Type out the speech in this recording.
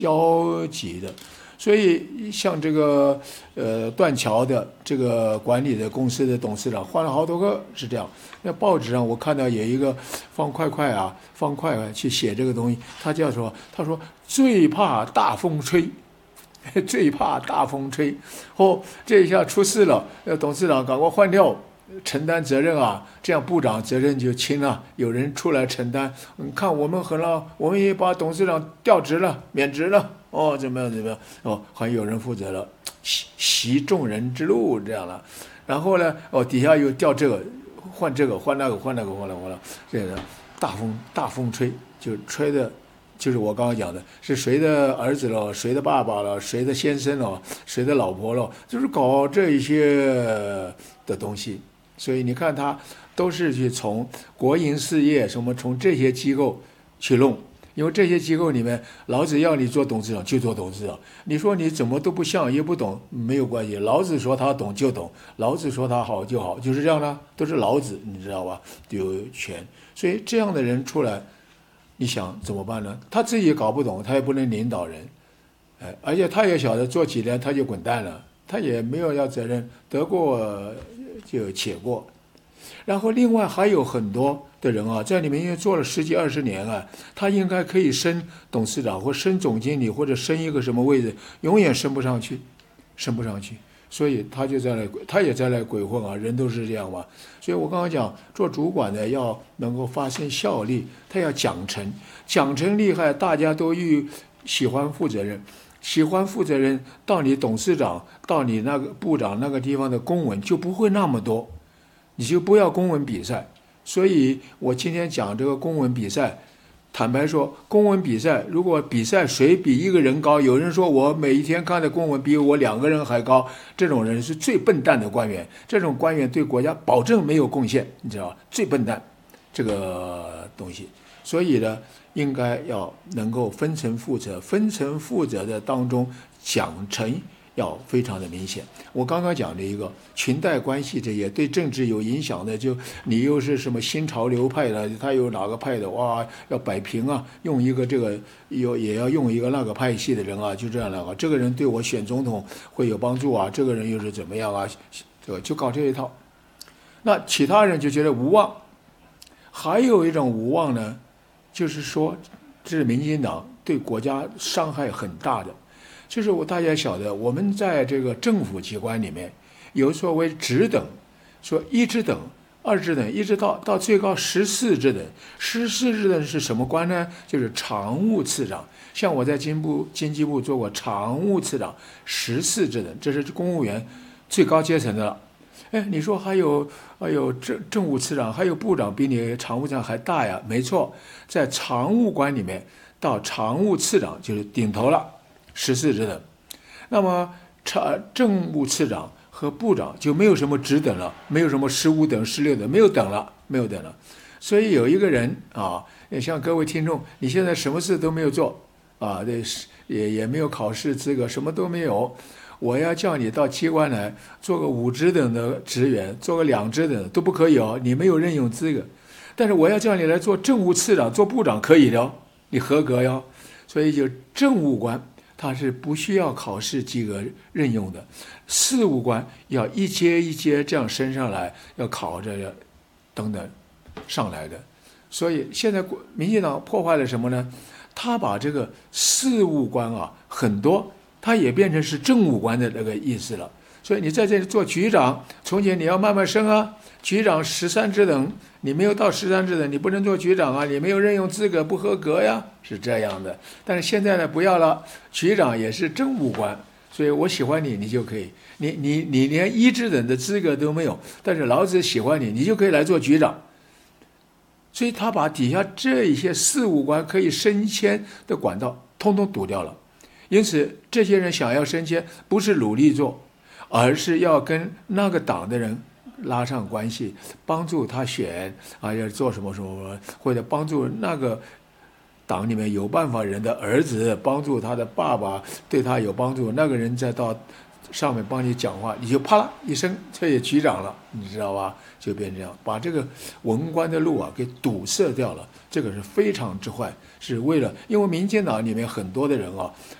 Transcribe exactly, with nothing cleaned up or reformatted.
交集的。所以像这个呃断桥的这个管理的公司的董事长换了好多个是这样。那报纸上我看到有一个方块块啊，方块块去写这个东西，他叫说，他说最怕大风吹，最怕大风吹。哦，这一下出事了，呃，董事长赶快换掉，承担责任啊，这样部长责任就轻了，有人出来承担。你看我们狠了，我们也把董事长调职了，免职了。哦，怎么样怎么样？哦，还有人负责了，习习众人之路这样了。然后呢，哦，底下又调这个，换这个，换那个，换那个，换那个，换那个，这个大风大风吹，就吹的，就是我刚刚讲的，是谁的儿子了，谁的爸爸了，谁的先生了，谁的老婆了，就是搞这一些的东西。所以你看，他都是去从国营事业什么，从这些机构去弄。因为这些机构里面，老子要你做董事长就做董事长，你说你怎么都不像也不懂，没有关系，老子说他懂就懂，老子说他好就好，就是这样的，都是老子，你知道吧？有权，所以这样的人出来，你想怎么办呢？他自己也搞不懂，他也不能领导人，哎，而且他也晓得做几年他就滚蛋了，他也没有要责任，得过就且过。然后另外还有很多的人啊，在里面因为做了十几二十年啊，他应该可以升董事长或升总经理或者升一个什么位置，永远升不上去，升不上去，所以他就在那，他也在那鬼混啊，人都是这样嘛。所以我刚刚讲，做主管的要能够发生效力，他要奖惩，奖惩厉害，大家都欲喜欢负责任。喜欢负责任，到你董事长，到你那个部长那个地方的公文就不会那么多。你就不要公文比赛，所以我今天讲这个公文比赛，坦白说，公文比赛如果比赛谁比一个人高，有人说我每一天看的公文比我两个人还高，这种人是最笨蛋的官员，这种官员对国家保证没有贡献，你知道吧？最笨蛋这个东西，所以呢，应该要能够分层负责，分层负责的当中奖惩要非常的明显。我刚刚讲的一个裙带关系，这也对政治有影响的，就你又是什么新潮流派的，他有哪个派的，哇，要摆平啊，用一个这个有也要用一个那个派系的人啊，就这样的啊，这个人对我选总统会有帮助啊，这个人又是怎么样啊，这个就搞这一套。那其他人就觉得无望。还有一种无望呢，就是说这是民进党对国家伤害很大的。就是我大家晓得，我们在这个政府机关里面有所谓职等，说一职等、二职等，一直到到最高十四职等。十四职等是什么官呢？就是常务次长。像我在经部经济部做过常务次长，十四职等，这是公务员最高阶层的了。哎，你说还有还有政政务次长，还有部长比你常务次长还大呀？没错，在常务官里面到常务次长就是顶头了。十四职等，那么政务次长和部长就没有什么职等了，没有什么十五等、十六等，没有等了，没有等了。所以有一个人啊，像各位听众，你现在什么事都没有做啊，对，也也没有考试资格，什么都没有。我要叫你到机关来做个五职等的职员，做个两职等都不可以哦，你没有任用资格。但是我要叫你来做政务次长、做部长可以的，你合格哟。所以就政务官。他是不需要考试及格任用的，事务官要一阶一阶这样升上来，要考着等等上来的。所以现在民进党破坏了什么呢？他把这个事务官啊，很多他也变成是政务官的那个意思了。所以你在这里做局长，从前你要慢慢升啊，局长十三职等，你没有到十三职等，你不能做局长啊，你没有任用资格，不合格呀，是这样的。但是现在呢，不要了，局长也是政务官，所以我喜欢你，你就可以，你你你连一职等的资格都没有，但是老子喜欢你，你就可以来做局长。所以他把底下这一些事务官可以升迁的管道通通堵掉了。因此，这些人想要升迁，不是努力做，而是要跟那个党的人拉上关系，帮助他选啊，要做什么什么，或者帮助那个党里面有办法人的儿子，帮助他的爸爸，对他有帮助，那个人再到上面帮你讲话，你就啪啦一声，这也局长了，你知道吧？就变成这样，把这个文官的路啊给堵塞掉了，这个是非常之坏，是为了因为民进党里面很多的人啊，